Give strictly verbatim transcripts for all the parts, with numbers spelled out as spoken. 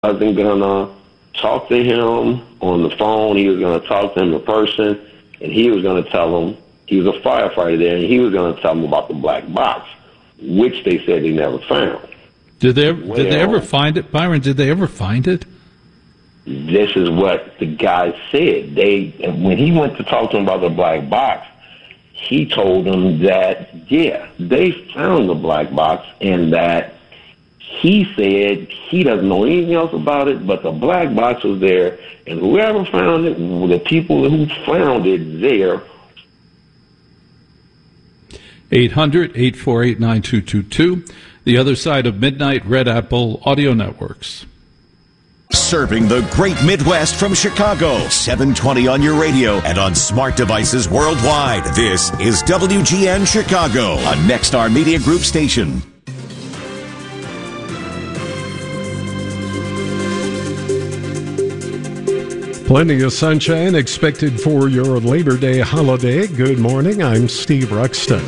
wasn't gonna talk to him on the phone. He was gonna talk to him in person, and he was gonna tell him, he was a firefighter there, and he was gonna tell him about the black box, which they said they never found. Did they, well, did they ever find it, Byron? Did they ever find it? This is what the guy said. They, when he went to talk to him about the black box, he told them that, yeah, they found the black box, and that he said he doesn't know anything else about it, but the black box was there, and whoever found it, the people who found it there. eight hundred, eight four eight, nine two two two. The Other Side of Midnight, Red Apple Audio Networks. Serving the great Midwest from Chicago. seven twenty on your radio and on smart devices worldwide. This is W G N Chicago, a Nexstar Media Group station. Plenty of sunshine expected for your Labor Day holiday. Good morning. I'm Steve Ruxton.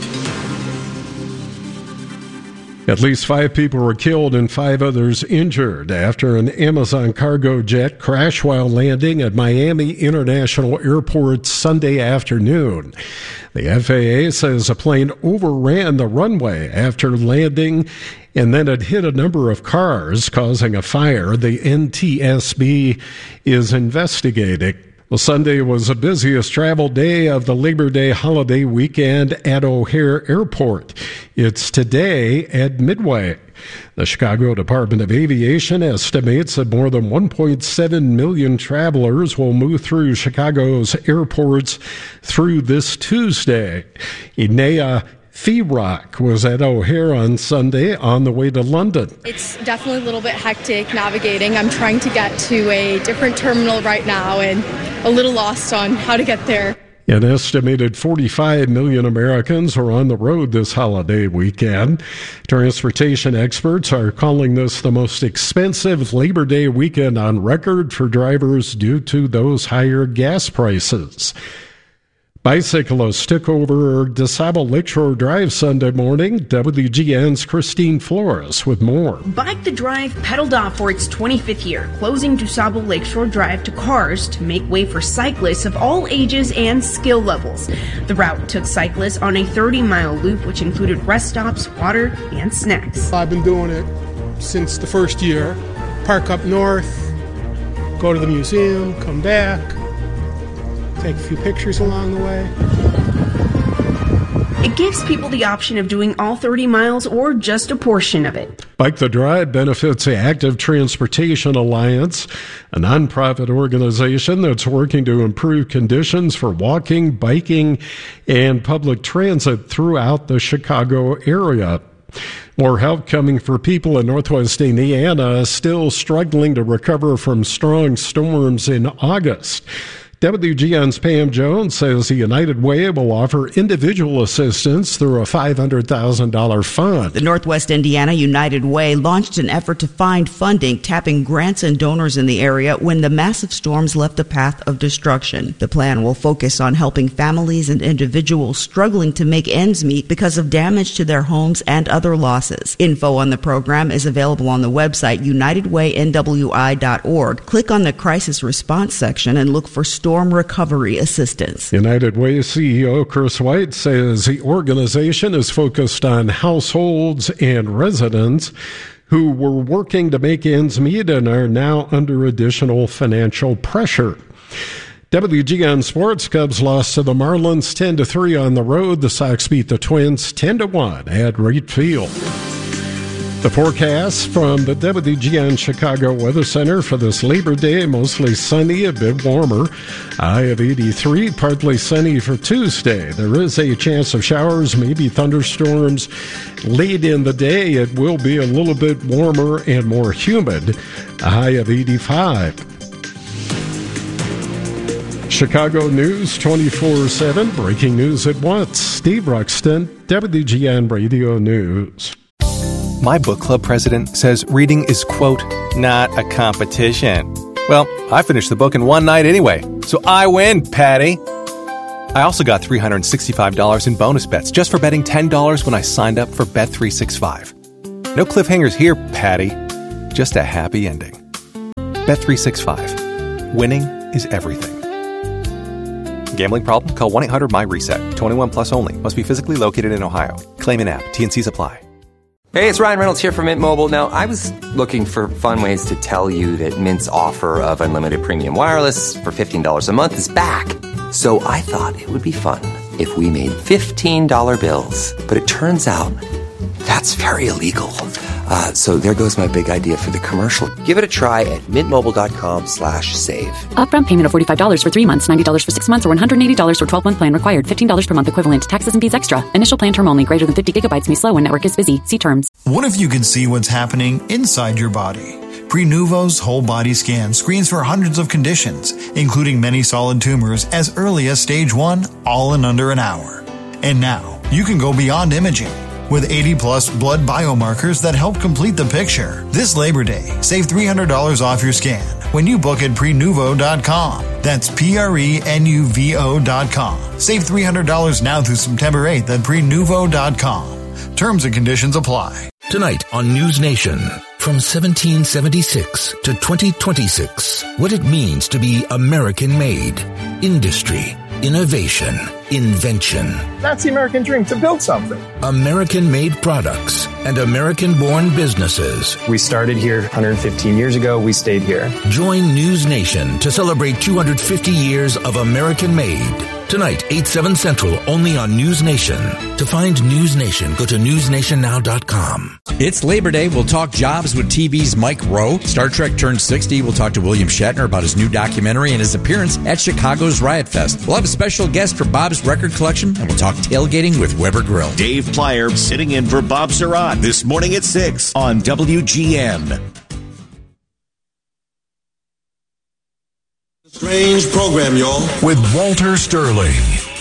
At least five people were killed and five others injured after an Amazon cargo jet crashed while landing at Miami International Airport Sunday afternoon. The F A A says a plane overran the runway after landing, and then it hit a number of cars, causing a fire. The N T S B is investigating. Well, Sunday was the busiest travel day of the Labor Day holiday weekend at O'Hare Airport. It's today at Midway. The Chicago Department of Aviation estimates that more than one point seven million travelers will move through Chicago's airports through this Tuesday. Inea Feerock was at O'Hare on Sunday on the way to London. It's definitely a little bit hectic navigating. I'm trying to get to a different terminal right now and a little lost on how to get there. An estimated forty-five million Americans are on the road this holiday weekend. Transportation experts are calling this the most expensive Labor Day weekend on record for drivers due to those higher gas prices. Bicyclists took over DeSable Lakeshore Drive Sunday morning. W G N's Christine Flores with more. Bike the Drive pedaled off for its twenty-fifth year, closing DeSable Lakeshore Drive to cars to make way for cyclists of all ages and skill levels. The route took cyclists on a thirty-mile loop, which included rest stops, water, and snacks. I've been doing it since the first year. Park up north, go to the museum, come back, take a few pictures along the way. It gives people the option of doing all thirty miles or just a portion of it. Bike the Drive benefits the Active Transportation Alliance, a nonprofit organization that's working to improve conditions for walking, biking, and public transit throughout the Chicago area. More help coming for people in Northwest Indiana still struggling to recover from strong storms in August. W G N's Pam Jones says the United Way will offer individual assistance through a five hundred thousand dollars fund. The Northwest Indiana United Way launched an effort to find funding, tapping grants and donors in the area when the massive storms left a path of destruction. The plan will focus on helping families and individuals struggling to make ends meet because of damage to their homes and other losses. Info on the program is available on the website united way n w i dot org. Click on the crisis response section and look for storm Storm recovery assistance. United Way C E O Chris White says the organization is focused on households and residents who were working to make ends meet and are now under additional financial pressure. W G N Sports, Cubs lost to the Marlins ten to three on the road. The Sox beat the Twins ten to one at Wright Field. The forecast from the W G N Chicago Weather Center for this Labor Day: mostly sunny, a bit warmer. High of eighty-three, partly sunny for Tuesday. There is a chance of showers, maybe thunderstorms late in the day. It will be a little bit warmer and more humid. A high of eighty-five. Chicago News twenty-four seven, breaking news at once. Steve Ruxton, W G N Radio News. My book club president says reading is, quote, not a competition. Well, I finished the book in one night anyway, so I win, Patty. I also got three hundred sixty-five dollars in bonus bets just for betting ten dollars when I signed up for Bet three sixty-five. No cliffhangers here, Patty. Just a happy ending. Bet three sixty-five. Winning is everything. Gambling problem? Call one eight hundred M Y reset. twenty-one plus only. Must be physically located in Ohio. Claim in app. T N Cs apply. Hey, it's Ryan Reynolds here from Mint Mobile. Now, I was looking for fun ways to tell you that Mint's offer of unlimited premium wireless for fifteen dollars a month is back. So I thought it would be fun if we made fifteen dollar bills. But it turns out that's very illegal. Uh, so there goes my big idea for the commercial. Give it a try at mintmobile.com slash save. Upfront payment of forty-five dollars for three months, ninety dollars for six months, or one hundred eighty dollars for twelve-month plan required. fifteen dollars per month equivalent. Taxes and fees extra. Initial plan term only. Greater than fifty gigabytes may slow when network is busy. See terms. What if you could see what's happening inside your body? Prenuvo's whole body scan screens for hundreds of conditions, including many solid tumors as early as stage one, all in under an hour. And now, you can go beyond imaging. With eighty plus blood biomarkers that help complete the picture. This Labor Day, save three hundred dollars off your scan when you book at prenuvo dot com. That's P R E N U V O dot com. Save three hundred dollars now through September eighth at prenuvo dot com. Terms and conditions apply. Tonight on News Nation, from seventeen seventy-six to twenty twenty-six, what it means to be American-made. Industry, innovation, invention. That's the American dream, to build something. American-made products and American-born businesses. We started here one hundred fifteen years ago. We stayed here. Join News Nation to celebrate two hundred fifty years of American-made. Tonight, eight, seven Central, only on News Nation. To find News Nation, go to news nation now dot com. It's Labor Day. We'll talk jobs with T V's Mike Rowe. Star Trek turned sixty. We'll talk to William Shatner about his new documentary and his appearance at Chicago's Riot Fest. We'll have a special guest for Bob's record collection, and we'll talk tailgating with Weber Grill. Dave Plyer sitting in for Bob Surratt this morning at six on W G N. Strange program, y'all. With Walter Sterling.